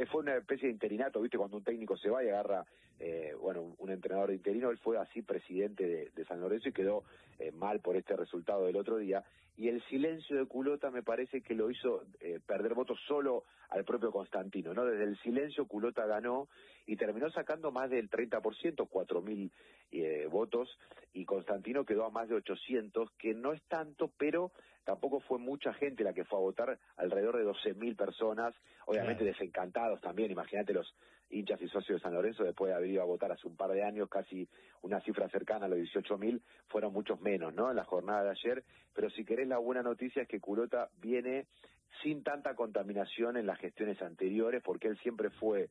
fue una especie de interinato, ¿viste? Cuando un técnico se va y agarra, un entrenador interino, él fue así presidente de San Lorenzo y quedó mal por este resultado del otro día. Y el silencio de Culota me parece que lo hizo perder votos solo al propio Constantino, ¿no? Desde el silencio Culota ganó y terminó sacando más del 30%, 4.000 votos, y Constantino quedó a más de 800, que no es tanto, pero tampoco fue mucha gente la que fue a votar, alrededor de 12.000 personas, obviamente desencantados también. Imagínate los hinchas y socios de San Lorenzo, después de haber ido a votar hace un par de años, casi una cifra cercana a los 18.000, fueron muchos menos, ¿no?, en la jornada de ayer. Pero si querés, la buena noticia es que Culota viene sin tanta contaminación en las gestiones anteriores, porque él siempre fue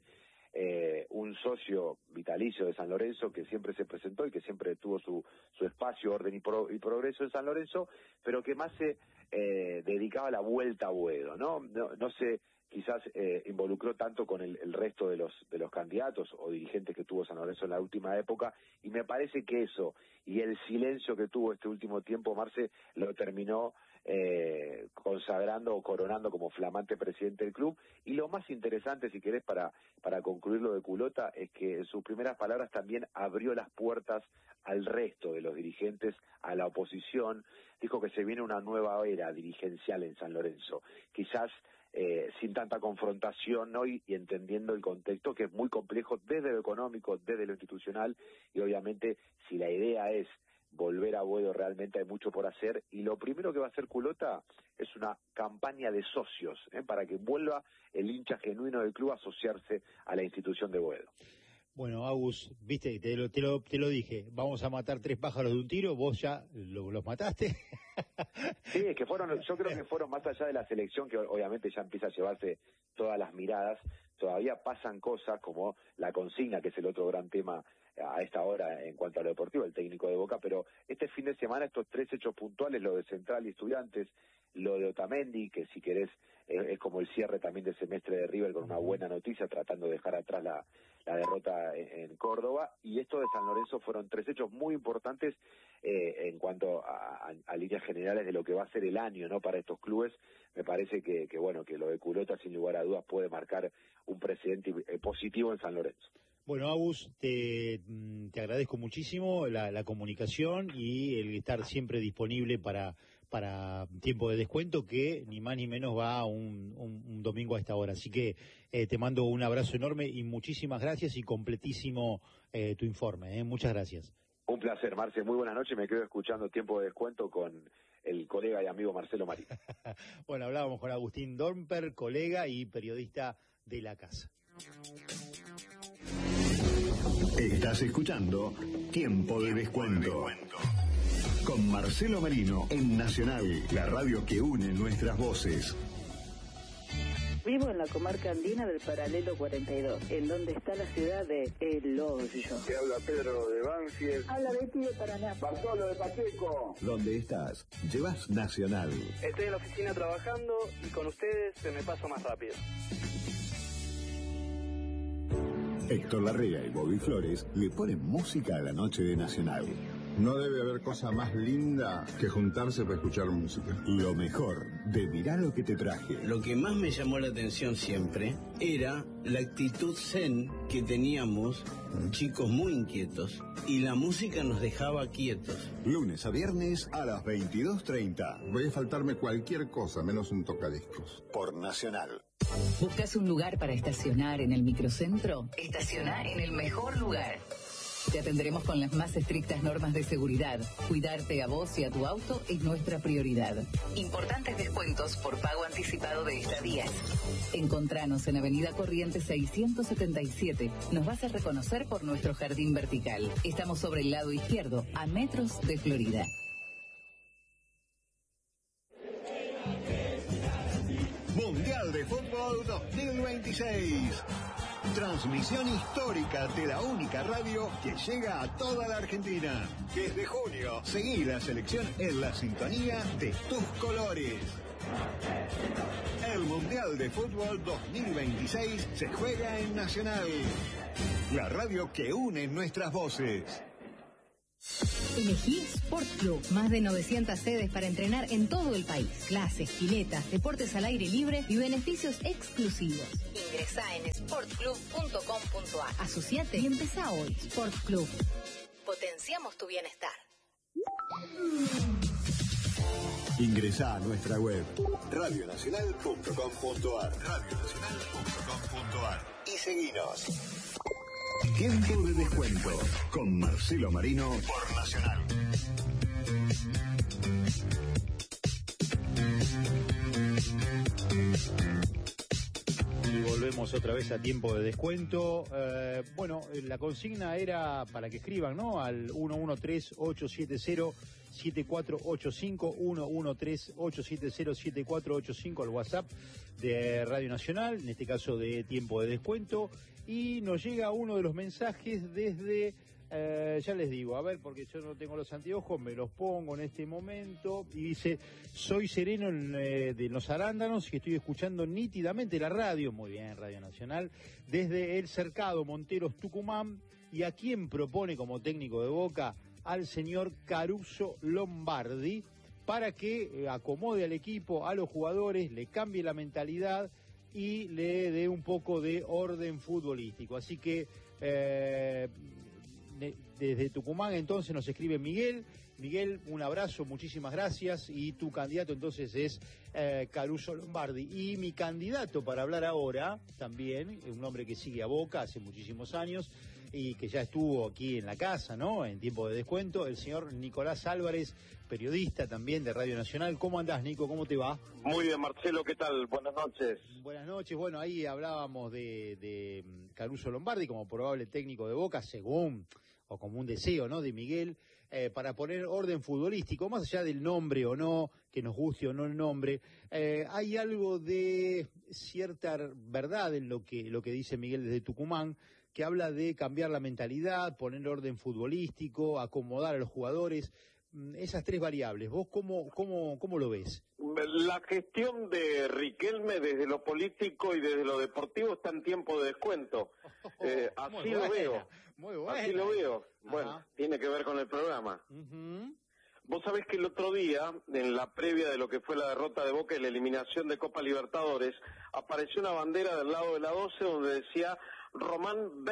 un socio vitalicio de San Lorenzo, que siempre se presentó y que siempre tuvo su espacio, orden y progreso en San Lorenzo, pero que más se dedicaba a la vuelta a Boedo, ¿no? No se quizás involucró tanto con el resto de los candidatos o dirigentes que tuvo San Lorenzo en la última época, y me parece que eso y el silencio que tuvo este último tiempo, Marce, lo terminó consagrando o coronando como flamante presidente del club. Y lo más interesante, si querés, para concluir lo de Culota, es que en sus primeras palabras también abrió las puertas al resto de los dirigentes, a la oposición. Dijo que se viene una nueva era dirigencial en San Lorenzo, quizás sin tanta confrontación, ¿no? Y entendiendo el contexto, que es muy complejo desde lo económico, desde lo institucional, y obviamente si la idea es volver a Boedo, realmente hay mucho por hacer, y lo primero que va a hacer Culota es una campaña de socios, para que vuelva el hincha genuino del club a asociarse a la institución de Boedo. Bueno, Agus, viste, te lo dije, vamos a matar 3 pájaros de un tiro, vos ya los mataste. Sí, es que yo creo que fueron más allá de la selección, que obviamente ya empieza a llevarse todas las miradas. Todavía pasan cosas como la consigna, que es el otro gran tema a esta hora en cuanto a lo deportivo, el técnico de Boca, pero este fin de semana estos 3 hechos puntuales, lo de Central y Estudiantes, lo de Otamendi, que si querés es como el cierre también del semestre de River, con una buena noticia, tratando de dejar atrás la derrota en Córdoba, y esto de San Lorenzo fueron 3 hechos muy importantes en cuanto a líneas generales de lo que va a ser el año, ¿no?, para estos clubes. Me parece que lo de Culota, sin lugar a dudas, puede marcar un precedente positivo en San Lorenzo. Bueno, Agus, te agradezco muchísimo la comunicación y el estar siempre disponible para tiempo de descuento, que ni más ni menos va un domingo a esta hora. Así que te mando un abrazo enorme y muchísimas gracias, y completísimo tu informe. Muchas gracias. Un placer, Marce. Muy buenas noches. Me quedo escuchando Tiempo de Descuento con el colega y amigo Marcelo Marín. Bueno, hablábamos con Agustín Dornper, colega y periodista de la casa. Estás escuchando Tiempo de Descuento con Marcelo Marino en Nacional, la radio que une nuestras voces. Vivo en la comarca andina del Paralelo 42, en donde está la ciudad de El Hoyo. Te habla Pedro de Banfield. Habla Betty de Paraná. Bartolo de Pacheco. ¿Dónde estás? Llevas Nacional. Estoy en la oficina trabajando y con ustedes se me pasa más rápido. Héctor Larrea y Bobby Flores le ponen música a la noche de Nacional. No debe haber cosa más linda que juntarse para escuchar música. Lo mejor de Mirá lo que te traje. Lo que más me llamó la atención siempre era la actitud zen que teníamos, chicos muy inquietos, y la música nos dejaba quietos. Lunes a viernes a las 22:30. Voy a faltarme cualquier cosa menos un tocadiscos. Por Nacional. ¿Buscas un lugar para estacionar en el microcentro? Estaciona en el mejor lugar. Te atenderemos con las más estrictas normas de seguridad. Cuidarte a vos y a tu auto es nuestra prioridad. Importantes descuentos por pago anticipado de estadías. Encontranos en Avenida Corrientes 677. Nos vas a reconocer por nuestro jardín vertical. Estamos sobre el lado izquierdo, a metros de Florida. Mundial de Fútbol 2026. Transmisión histórica de la única radio que llega a toda la Argentina. Desde junio, seguí la selección en la sintonía de tus colores. El Mundial de Fútbol 2026 se juega en Nacional, la radio que une nuestras voces. Elegí Sport Club. Más de 900 sedes para entrenar en todo el país. Clases, piletas, deportes al aire libre y beneficios exclusivos. Ingresá en sportclub.com.ar. Asociate y empezá hoy. Sport Club. Potenciamos tu bienestar. Ingresá a nuestra web radionacional.com.ar radionacional.com.ar y seguinos. Tiempo de descuento con Marcelo Marino por Nacional. Y volvemos otra vez a tiempo de descuento. Bueno, la consigna era para que escriban, ¿no? Al 113-870-7485, 113-870-7485, al WhatsApp de Radio Nacional, en este caso de tiempo de descuento. Y nos llega uno de los mensajes desde, ya les digo, a ver, porque yo no tengo los anteojos, me los pongo en este momento, y dice: soy Sereno de Los Arándanos y estoy escuchando nítidamente la radio, muy bien, Radio Nacional, desde el Cercado, Monteros, Tucumán, y a quien propone como técnico de Boca al señor Caruso Lombardi, para que acomode al equipo, a los jugadores, le cambie la mentalidad y le dé un poco de orden futbolístico. Así que desde Tucumán entonces nos escribe Miguel. Miguel, un abrazo, muchísimas gracias. Y tu candidato entonces es Caruso Lombardi. Y mi candidato para hablar ahora también, un hombre que sigue a Boca hace muchísimos años y que ya estuvo aquí en la casa, ¿no?, en tiempo de descuento, el señor Nicolás Álvarez, periodista también de Radio Nacional. ¿Cómo andás, Nico? ¿Cómo te va? Muy bien, Marcelo, ¿qué tal? Buenas noches. Buenas noches. Bueno, ahí hablábamos de Caruso Lombardi como probable técnico de Boca, según, o como un deseo, ¿no?, de Miguel, para poner orden futbolístico, más allá del nombre o no, que nos guste o no el nombre. Hay algo de cierta verdad en lo que dice Miguel desde Tucumán, que habla de cambiar la mentalidad, poner orden futbolístico, acomodar a los jugadores, esas tres variables. ¿Vos cómo lo ves? La gestión de Riquelme desde lo político y desde lo deportivo está en tiempo de descuento. Así lo veo. Muy buena. Así lo veo. Bueno, Ajá. Tiene que ver con el programa. Uh-huh. Vos sabés que el otro día, en la previa de lo que fue la derrota de Boca y la eliminación de Copa Libertadores, apareció una bandera del lado de la 12 donde decía Román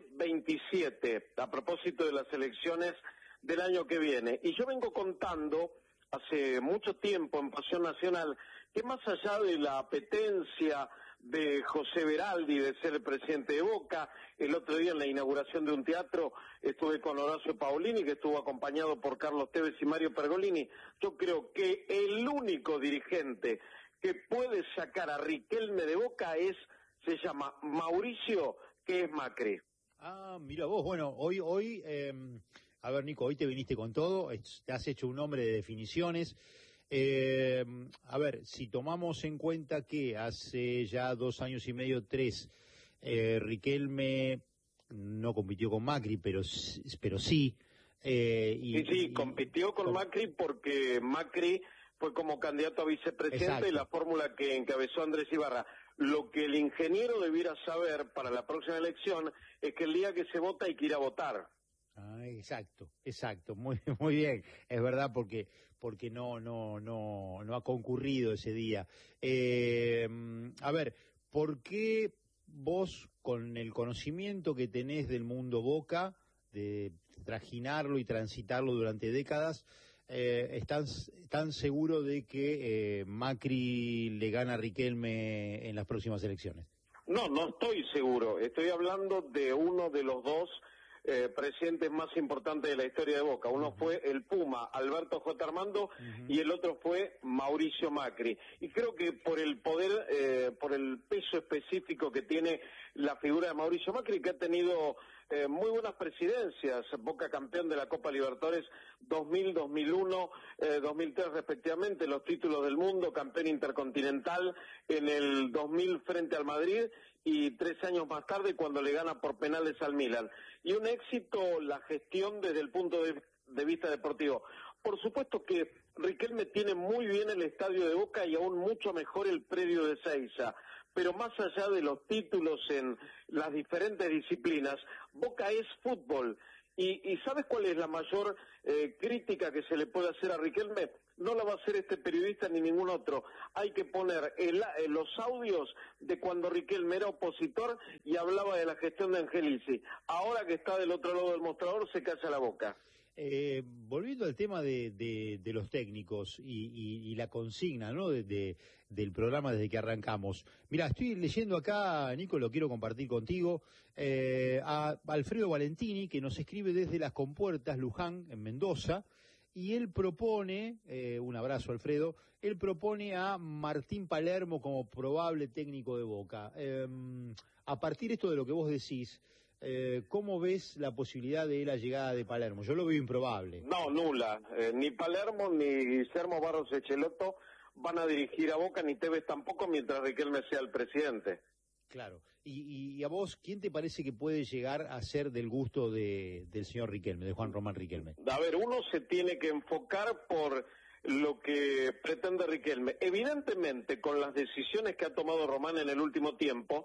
2027, a propósito de las elecciones del año que viene. Y yo vengo contando hace mucho tiempo en Pasión Nacional que más allá de la apetencia de José Beraldi de ser el presidente de Boca, el otro día en la inauguración de un teatro estuve con Horacio Paolini, que estuvo acompañado por Carlos Tevez y Mario Pergolini. Yo creo que el único dirigente que puede sacar a Riquelme de Boca se llama Mauricio, que es Macri. Ah, mira vos, bueno, hoy a ver, Nico, hoy te viniste con todo, te has hecho un hombre de definiciones. A ver, si tomamos en cuenta que hace ya 2 años y medio, 3, Riquelme no compitió con Macri, pero sí. Sí, compitió con Macri porque Macri fue como candidato a vicepresidente. Exacto. Y la fórmula que encabezó Andrés Ibarra. Lo que el ingeniero debiera saber para la próxima elección es que el día que se vota hay que ir a votar. Ah, exacto, muy bien, es verdad, porque no ha concurrido ese día. A ver, ¿por qué vos, con el conocimiento que tenés del mundo Boca, de trajinarlo y transitarlo durante décadas, estás tan seguro de que Macri le gana a Riquelme en las próximas elecciones? No estoy seguro. Estoy hablando de uno de los dos presidentes más importantes de la historia de Boca. Uno fue el Puma, Alberto J. Armando, y el otro fue Mauricio Macri. Y creo que por el poder, por el peso específico que tiene la figura de Mauricio Macri, que ha tenido muy buenas presidencias, Boca campeón de la Copa Libertadores 2000, 2001, 2003 respectivamente, los títulos del mundo, campeón intercontinental en el 2000 frente al Madrid, y 3 años más tarde cuando le gana por penales al Milan. Y un éxito la gestión desde el punto de vista deportivo. Por supuesto que Riquelme tiene muy bien el estadio de Boca y aún mucho mejor el predio de Seiza, pero más allá de los títulos en las diferentes disciplinas, Boca es fútbol. ¿Y sabes cuál es la mayor crítica que se le puede hacer a Riquelme? No la va a hacer este periodista ni ningún otro. Hay que poner los audios de cuando Riquelme era opositor y hablaba de la gestión de Angelici. Ahora que está del otro lado del mostrador, se calla la boca. Volviendo al tema de los técnicos y la consigna, ¿no? Del programa desde que arrancamos. Mira, estoy leyendo acá, Nico, lo quiero compartir contigo, a Alfredo Valentini, que nos escribe desde Las Compuertas, Luján, en Mendoza, y él propone, un abrazo Alfredo, él propone a Martín Palermo como probable técnico de Boca. A partir de esto de lo que vos decís, ¿cómo ves la posibilidad de la llegada de Palermo? Yo lo veo improbable. No, nula. Ni Palermo ni Guillermo Barros Echelotto van a dirigir a Boca, ni Tevez tampoco, mientras Riquelme sea el presidente. Claro. Y a vos, ¿quién te parece que puede llegar a ser del gusto del señor Riquelme, de Juan Román Riquelme? A ver, uno se tiene que enfocar por lo que pretende Riquelme. Evidentemente, con las decisiones que ha tomado Román en el último tiempo,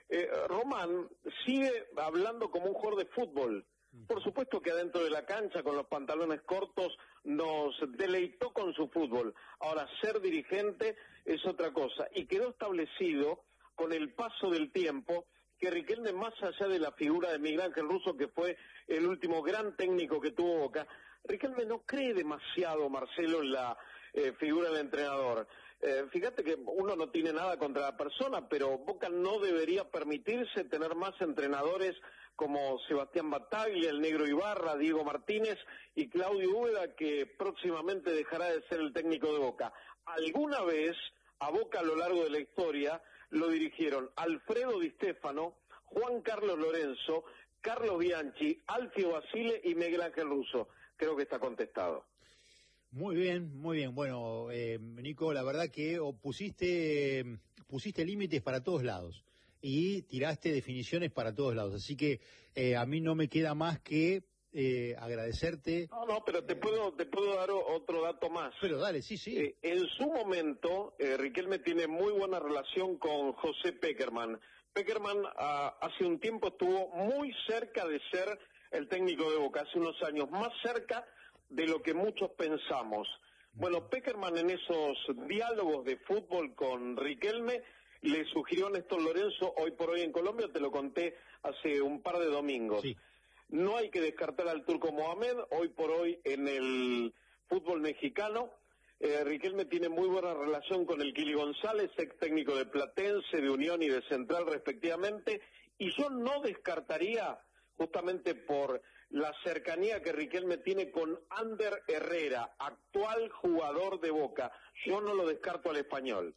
Román sigue hablando como un jugador de fútbol. Por supuesto que adentro de la cancha, con los pantalones cortos, nos deleitó con su fútbol. Ahora, ser dirigente es otra cosa. Y quedó establecido con el paso del tiempo que Riquelme, más allá de la figura de Miguel Ángel Russo, que fue el último gran técnico que tuvo Boca, Riquelme no cree demasiado, Marcelo, en la figura del entrenador. Fíjate que uno no tiene nada contra la persona, pero Boca no debería permitirse tener más entrenadores como Sebastián Bataglia, el Negro Ibarra, Diego Martínez y Claudio Úbeda, que próximamente dejará de ser el técnico de Boca. Alguna vez a Boca a lo largo de la historia lo dirigieron Alfredo Di Stéfano, Juan Carlos Lorenzo, Carlos Bianchi, Alfio Basile y Miguel Ángel Russo. Creo que está contestado. Muy bien, muy bien. Bueno, Nico, la verdad que pusiste límites para todos lados y tiraste definiciones para todos lados. Así que a mí no me queda más que agradecerte. No, pero te puedo dar otro dato más. Pero dale, sí. En su momento, Riquelme tiene muy buena relación con José Pekerman. Pekerman hace un tiempo estuvo muy cerca de ser el técnico de Boca, hace unos años, más cerca de lo que muchos pensamos. Bueno, Pekerman en esos diálogos de fútbol con Riquelme le sugirió a Néstor Lorenzo, hoy por hoy en Colombia, te lo conté hace un par de domingos. Sí. No hay que descartar al Turco Mohamed, hoy por hoy en el fútbol mexicano. Riquelme tiene muy buena relación con el Kili González, ex técnico de Platense, de Unión y de Central respectivamente, y yo no descartaría, justamente por la cercanía que Riquelme tiene con Ander Herrera, actual jugador de Boca, yo no lo descarto al español.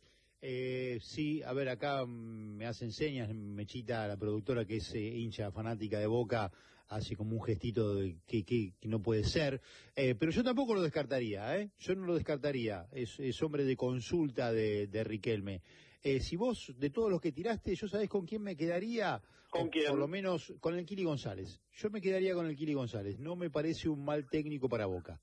Sí, a ver, acá me hacen señas, Mechita, la productora, que es hincha fanática de Boca, hace como un gestito de que no puede ser, pero yo tampoco lo descartaría, yo no lo descartaría, es hombre de consulta de Riquelme. Si vos, de todos los que tiraste, ¿yo sabés con quién me quedaría? ¿Con quién? Por lo menos con el Kili González. Yo me quedaría con el Kili González, no me parece un mal técnico para Boca.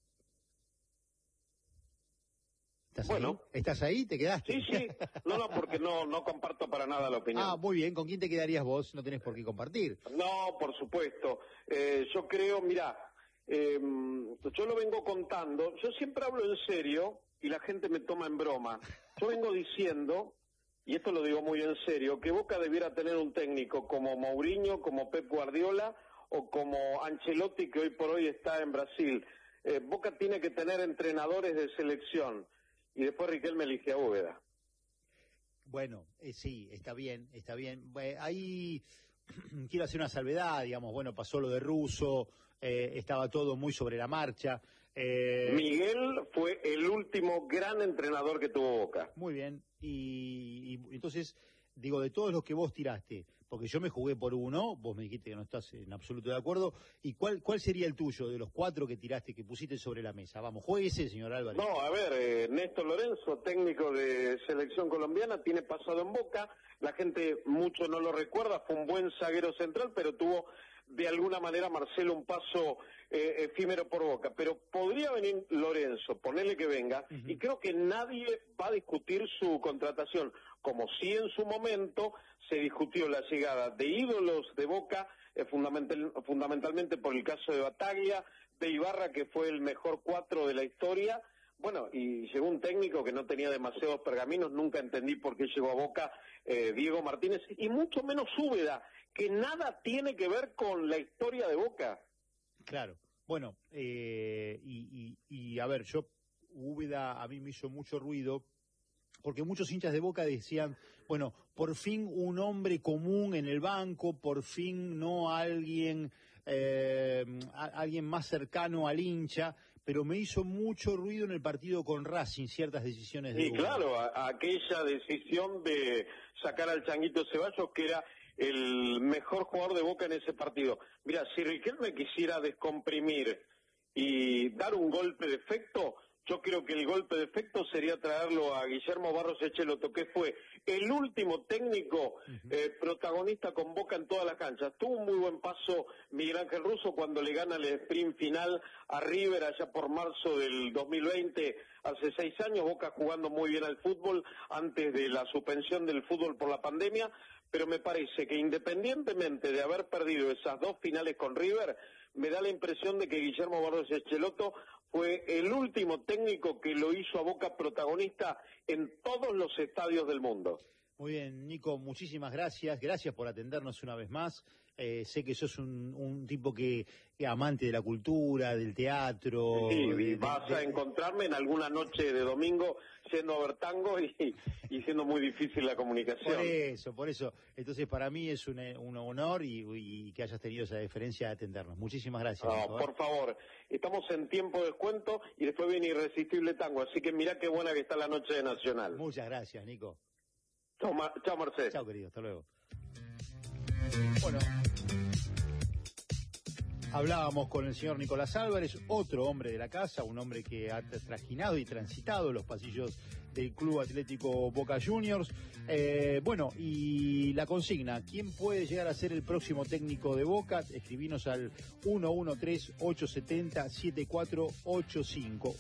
Bueno. ¿Estás ahí? ¿Te quedaste? Sí. No, porque no comparto para nada la opinión. Ah, muy bien. ¿Con quién te quedarías vos? No tenés por qué compartir. No, por supuesto. Yo creo, mirá, yo lo vengo contando. Yo siempre hablo en serio y la gente me toma en broma. Yo vengo diciendo, y esto lo digo muy en serio, que Boca debiera tener un técnico como Mourinho, como Pep Guardiola o como Ancelotti, que hoy por hoy está en Brasil. Boca tiene que tener entrenadores de selección. Y después Riquelme elige a Úbeda. Bueno, sí, está bien. Ahí quiero hacer una salvedad, digamos, bueno, pasó lo de Russo, estaba todo muy sobre la marcha. Miguel fue el último gran entrenador que tuvo Boca. Muy bien, y entonces, digo, de todos los que vos tiraste, porque yo me jugué por uno, vos me dijiste que no estás en absoluto de acuerdo, ¿y cuál sería el tuyo de los 4 que tiraste, que pusiste sobre la mesa? Vamos, jueguese, señor Álvarez. No, a ver, Néstor Lorenzo, técnico de selección colombiana, tiene pasado en Boca, la gente mucho no lo recuerda, fue un buen zaguero central, pero tuvo de alguna manera, Marcelo, un paso efímero por Boca, pero podría venir Lorenzo, ponerle que venga, y creo que nadie va a discutir su contratación, como si en su momento se discutió la llegada de ídolos de Boca, fundamentalmente por el caso de Bataglia, de Ibarra, que fue el mejor 4 de la historia. Bueno, y llegó un técnico que no tenía demasiados pergaminos, nunca entendí por qué llegó a Boca Diego Martínez, y mucho menos Úbeda, que nada tiene que ver con la historia de Boca. Claro, bueno, y a ver, Úbeda a mí me hizo mucho ruido, porque muchos hinchas de Boca decían, bueno, por fin un hombre común en el banco, por fin no alguien más cercano al hincha, pero me hizo mucho ruido en el partido con Racing ciertas decisiones de Úbeda. Y claro, aquella decisión de sacar al Changuito Ceballos, que era el mejor jugador de Boca en ese partido. Mira, si Riquelme quisiera descomprimir y dar un golpe de efecto, yo creo que el golpe de efecto sería traerlo a Guillermo Barros Echelotto, que fue el último técnico protagonista con Boca en todas las canchas. Tuvo un muy buen paso Miguel Ángel Russo cuando le gana el sprint final a River allá por marzo del 2020, hace 6 años, Boca jugando muy bien al fútbol antes de la suspensión del fútbol por la pandemia, pero me parece que independientemente de haber perdido esas 2 finales con River, me da la impresión de que Guillermo Barros Echelotto fue el último técnico que lo hizo a Boca protagonista en todos los estadios del mundo. Muy bien, Nico, muchísimas gracias. Gracias por atendernos una vez más. Sé que sos un tipo que amante de la cultura, del teatro. Sí, vas a encontrarme en alguna noche de domingo yendo a ver tango y siendo muy difícil la comunicación. Por eso. Entonces, para mí es un honor y que hayas tenido esa deferencia de atendernos. Muchísimas gracias. No, por favor. Estamos en tiempo de descuento y después viene Irresistible Tango. Así que mirá qué buena que está la noche de Nacional. Muchas gracias, Nico. Chao, Marcelo. Chao, querido. Hasta luego. Bueno, hablábamos con el señor Nicolás Álvarez, otro hombre de la casa, un hombre que ha trajinado y transitado los pasillos del Club Atlético Boca Juniors. Bueno, y la consigna, ¿quién puede llegar a ser el próximo técnico de Boca? Escribinos al 113-870-7485,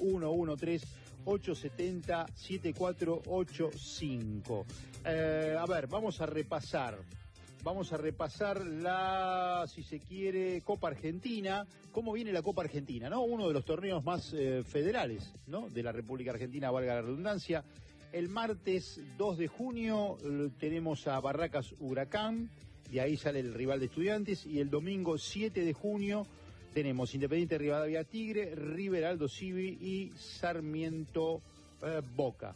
113-870-7485. A ver, vamos a repasar la, si se quiere, Copa Argentina. ¿Cómo viene la Copa Argentina, no? Uno de los torneos más federales, ¿no?, de la República Argentina, valga la redundancia. El martes 2 de junio tenemos a Barracas Huracán, y ahí sale el rival de Estudiantes, y el domingo 7 de junio tenemos Independiente Rivadavia Tigre, River Aldo Civi y Sarmiento Boca.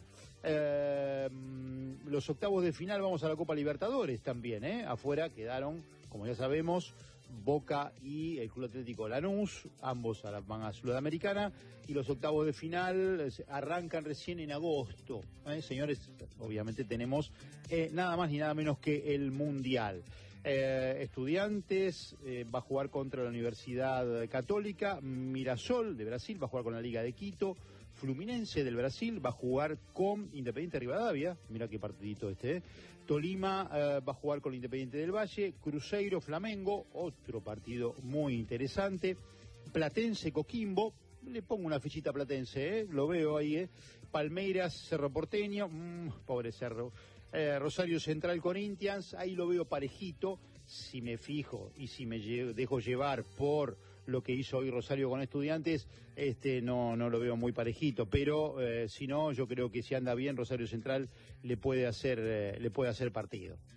Los octavos de final vamos a la Copa Libertadores también, afuera quedaron, como ya sabemos, Boca y el Club Atlético Lanús, ambos van a Sudamericana, y los octavos de final arrancan recién en agosto, señores. Obviamente tenemos nada más ni nada menos que el Mundial. Estudiantes va a jugar contra la Universidad Católica, Mirasol de Brasil va a jugar con la Liga de Quito, Fluminense del Brasil va a jugar con Independiente Rivadavia, mira qué partidito Tolima va a jugar con Independiente del Valle, Cruzeiro Flamengo, otro partido muy interesante, Platense Coquimbo, le pongo una fichita a Platense, lo veo ahí, Palmeiras Cerro Porteño, pobre Cerro, Rosario Central Corinthians, ahí lo veo parejito. Si me fijo y si me dejo llevar por lo que hizo hoy Rosario con Estudiantes, no lo veo muy parejito, pero si no, yo creo que si anda bien Rosario Central le puede hacer partido.